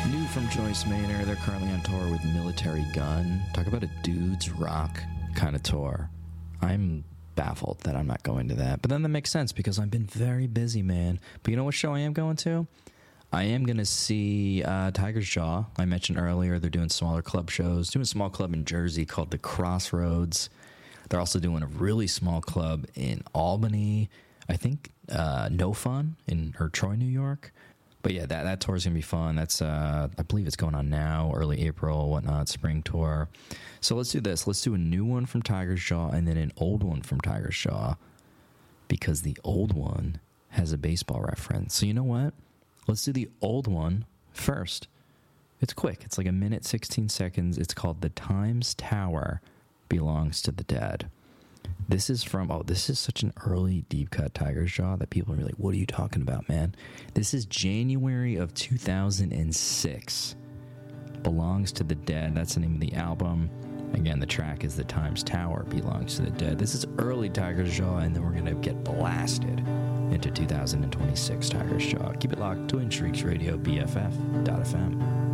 New from Joyce Manor. They're currently on tour with Military Gun. Talk about a dude's rock kind of tour. I'm baffled that I'm not going to that. But then that makes sense because I've been very busy, man. But you know what show I am going to? I am going to see Tiger's Jaw. I mentioned earlier they're doing smaller club shows. Doing a small club in Jersey called the Crossroads. They're also doing a really small club in Albany. I think No Fun in Troy, New York. But yeah, that tour is going to be fun. That's, I believe it's going on now, early April, whatnot, spring tour. So let's do this. Let's do a new one from Tiger's Jaw and then an old one from Tiger's Jaw because the old one has a baseball reference. So you know what? Let's do the old one first. It's quick. It's like a minute, 16 seconds. It's called The Times Tower Belongs to the Dead. This is from, this is such an early deep cut Tiger's Jaw that people are like, what are you talking about, man? This is January of 2006. Belongs to the Dead. That's the name of the album. Again, the track is The Times Tower Belongs to the Dead. This is early Tiger's Jaw, and then we're going to get blasted into 2026 Tiger's Jaw. Keep it locked. Twin Shrieks Radio, BFF.FM.